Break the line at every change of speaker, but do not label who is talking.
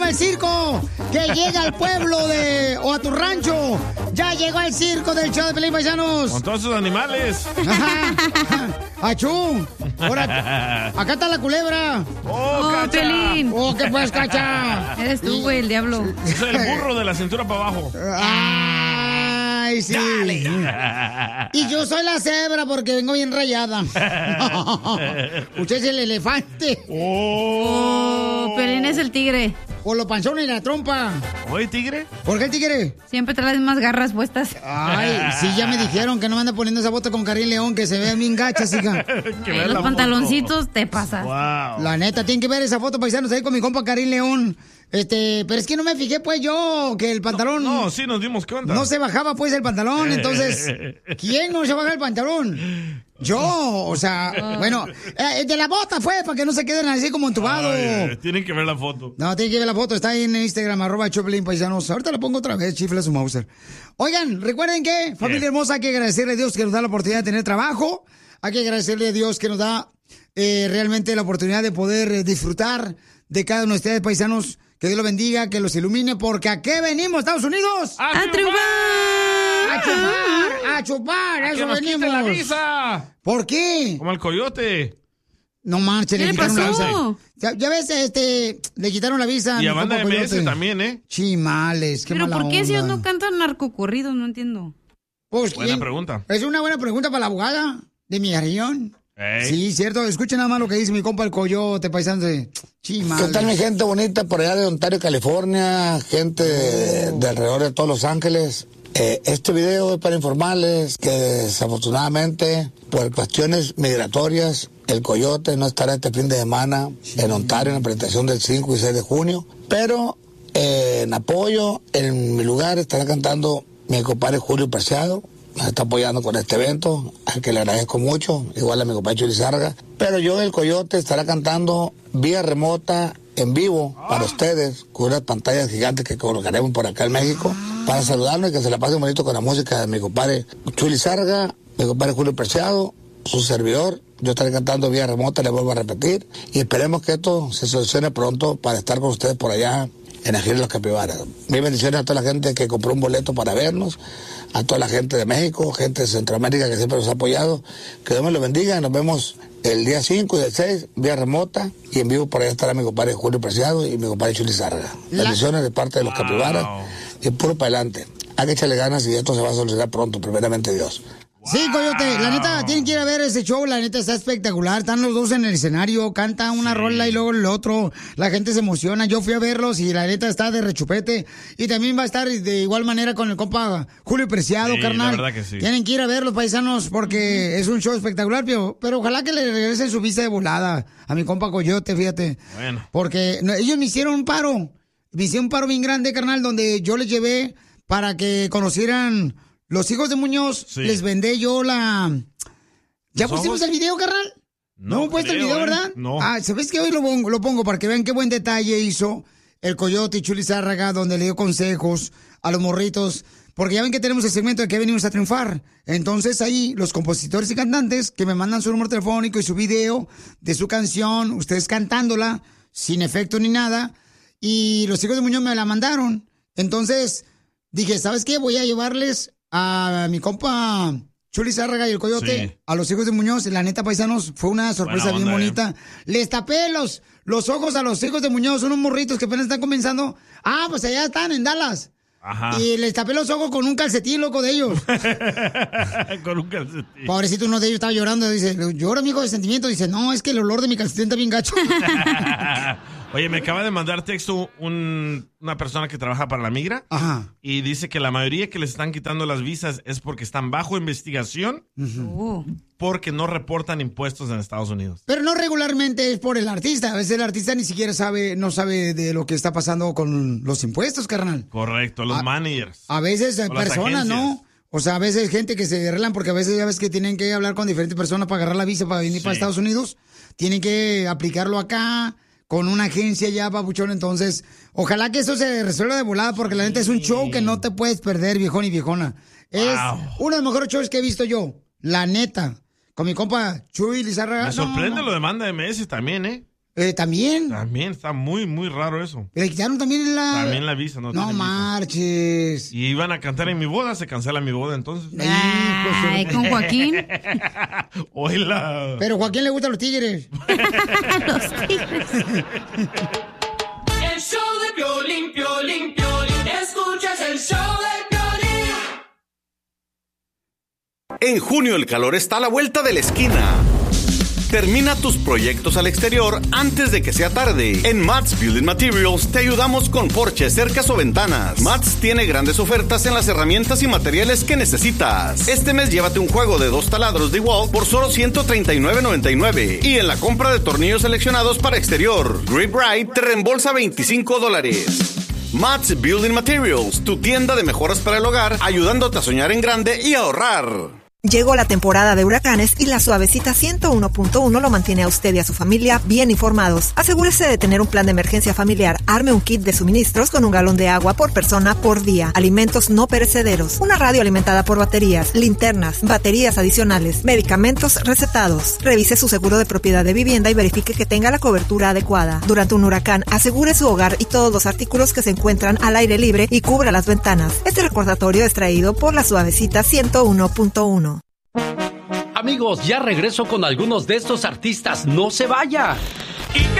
al circo, que llega al pueblo o a tu rancho. Ya llegó al circo del show de Pelín, paisanos.
Con todos sus animales.
¡Achú! Ahora, acá está la culebra.
¡Oh, Cacha!
Pelín!
¡Oh, qué pues, Cacha!
Eres tú, güey, el diablo.
Es el burro de la cintura para abajo.
¡Ay, sí!
Dale.
Y yo soy la cebra porque vengo bien rayada. Usted es el elefante.
Oh, Pelín es el tigre.
O los panzones y la trompa.
¿Oye, tigre?
¿Por qué el tigre?
Siempre traes más garras puestas.
Ay, sí, ya me dijeron que no me anda poniendo esa bota con Karim León, que se ve bien gachas, hija.
Los pantaloncitos te pasa.
Wow.
La neta, tienen que ver esa foto, paisanos, ahí con mi compa Karim León. Pero es que no me fijé, pues, yo, que el pantalón...
No, sí nos dimos cuenta.
No se bajaba, pues, el pantalón, entonces... ¿Quién no se baja el pantalón? Yo, o sea, bueno, de la bota fue, para que no se queden así como entubados.
Tienen que ver la foto.
No, tienen que ver la foto, está ahí en Instagram, @Choplin Paisanos. Ahorita la pongo otra vez, chifla su Mauser. Oigan, recuerden que, familia hermosa, hay que agradecerle a Dios que nos da la oportunidad de tener trabajo. Hay que agradecerle a Dios que nos da realmente la oportunidad de poder disfrutar de cada uno de ustedes, paisanos. Que Dios los bendiga, que los ilumine, porque ¿a qué venimos, Estados Unidos?
¡A triunfar!
¡A chupar! ¡A chupar! ¡A eso
nos
venimos!
quiten la visa!
¿Por qué?
Como el coyote.
No manches,
¿Qué le
quitaron la
pasó?
visa. Ya ves, le quitaron la visa.
Y a
mi
Banda
compa
MS
Coyote.
también, ¿eh?
Chimales, qué
¿Pero
mala
por qué si ellos
onda.
no cantan narcocorridos? No entiendo.
Pues,
Buena
¿quién?
pregunta.
Es una buena pregunta para la abogada de mi región.
Ey.
Sí, cierto. Escuchen nada más lo que dice mi compa el Coyote, paisano de Chimales.
¿Qué tal mi gente bonita por allá de Ontario, California? Gente de alrededor de todos Los Ángeles. Este video es para informarles que desafortunadamente por cuestiones migratorias el Coyote no estará este fin de semana en Ontario en la presentación del 5 y 6 de junio. Pero en apoyo, en mi lugar estará cantando mi compadre Julio Preciado. Nos está apoyando con este evento, al que le agradezco mucho, igual a mi compadre Chuli Sarga. Pero yo, el Coyote, estará cantando vía remota, en vivo, para ustedes, con unas pantallas gigantes que colocaremos por acá en México, para saludarnos y que se la pasen bonito con la música de mi compadre Chuli Sarga, mi compadre Julio Preciado, su servidor. Yo estaré cantando vía remota, le vuelvo a repetir, y esperemos que esto se solucione pronto para estar con ustedes por allá en Ajín Los Capibaras. Mis bendiciones a toda la gente que compró un boleto para vernos, a toda la gente de México, gente de Centroamérica que siempre nos ha apoyado. Que Dios me lo bendiga y nos vemos el día 5 y el 6, vía remota, y en vivo por allá estará mi compadre Julio Preciado y mi compadre Chuli Sarga. Bendiciones de parte de los Capibaras y puro para adelante. Hay que echarle ganas y esto se va a solucionar pronto, primeramente Dios.
Sí, Coyote, la neta, tienen que ir a ver ese show, la neta está espectacular, están los dos en el escenario, cantan una rola y luego el otro, la gente se emociona, yo fui a verlos y la neta está de rechupete, y también va a estar de igual manera con el compa Julio Preciado,
Sí,
carnal.
la verdad que sí.
Tienen que ir a ver los paisanos porque es un show espectacular, pero ojalá que le regresen su visa de volada a mi compa Coyote, fíjate.
Bueno.
Porque ellos me hicieron un paro bien grande, carnal, donde yo les llevé para que conocieran... Los hijos de Muñoz,
Sí.
les vendé yo la... ¿Ya
¿Los
pusimos
ojos?
el video, carnal? No hemos puesto el
creo,
video, ¿verdad?
No.
Ah, ¿sabes qué? Hoy lo pongo para que vean qué buen detalle hizo el Coyote y Chuli Zárraga, donde le dio consejos a los morritos. Porque ya ven que tenemos el segmento de que venimos a triunfar. Entonces ahí los compositores y cantantes que me mandan su número telefónico y su video de su canción, ustedes cantándola, sin efecto ni nada. Y los hijos de Muñoz me la mandaron. Entonces dije, ¿sabes qué? Voy a llevarles a mi compa Chuli Zárraga y el Coyote,
Sí.
a los hijos de Muñoz. La neta, paisanos, fue una sorpresa
Buena
bien
onda,
bonita. Les tapé los ojos a los hijos de Muñoz, unos morritos que apenas están comenzando. Ah, pues allá están, en Dallas.
Ajá.
Y les tapé los ojos con un calcetín, loco, de ellos.
Con un calcetín.
Pobrecito, uno de ellos estaba llorando. Dice, llora, mijo, de sentimiento. Dice, no, es que el olor de mi calcetín está bien gacho.
Oye, me acaba de mandar texto una persona que trabaja para la migra.
Ajá.
Y dice que la mayoría que les están quitando las visas es porque están bajo investigación porque no reportan impuestos en Estados Unidos.
Pero no regularmente es por el artista. A veces el artista ni siquiera no sabe de lo que está pasando con los impuestos, carnal.
Correcto, los managers.
A veces
O las
personas, ¿no?
agencias.
O sea, a veces gente que se arreglan porque a veces ya ves que tienen que hablar con diferentes personas para agarrar la visa para venir para Estados Unidos. Tienen que aplicarlo acá con una agencia ya, papuchón. Entonces, ojalá que eso se resuelva de volada porque la neta es un show que no te puedes perder, viejón y viejona. Es uno de los mejores shows que he visto yo, la neta. Con mi compa Chuy Lizárraga.
Me sorprende lo de Banda MS también, ¿eh?
¿También?
También está muy, muy raro eso.
¿Le quitaron también la...?
También la visa, no tiene
marches.
Visa. Y iban a cantar en mi boda, se cancela mi boda entonces.
Ay, ¿con Joaquín?
Oíla.
Pero Joaquín le gustan los tigres.
Los tigres.
El show de Piolín, Piolín, Piolín. Escuchas el show de Piolín.
En junio el calor está a la vuelta de la esquina. Termina tus proyectos al exterior antes de que sea tarde. En Mats Building Materials te ayudamos con porches, cercas o ventanas. Mats tiene grandes ofertas en las herramientas y materiales que necesitas. Este mes llévate un juego de 2 taladros DeWalt por solo $139.99. Y en la compra de tornillos seleccionados para exterior, Grip Ride te reembolsa $25. Mats Building Materials, tu tienda de mejoras para el hogar, ayudándote a soñar en grande y ahorrar.
Llegó la temporada de huracanes y la Suavecita 101.1 lo mantiene a usted y a su familia bien informados. Asegúrese de tener un plan de emergencia familiar. Arme un kit de suministros con 1 galón de agua por persona por día. Alimentos no perecederos. Una radio alimentada por baterías, linternas, baterías adicionales, medicamentos recetados. Revise su seguro de propiedad de vivienda y verifique que tenga la cobertura adecuada. Durante un huracán, asegure su hogar y todos los artículos que se encuentran al aire libre y cubra las ventanas. Este recordatorio es traído por la Suavecita 101.1.
Amigos, ya regreso con algunos de estos artistas. ¡No se vaya!